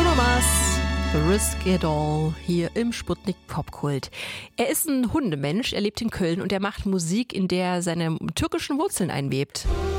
Mars, Risk It All, hier im Sputnik Popkult. Er ist ein Hundemensch, er lebt in Köln und er macht Musik, in der er seine türkischen Wurzeln einwebt.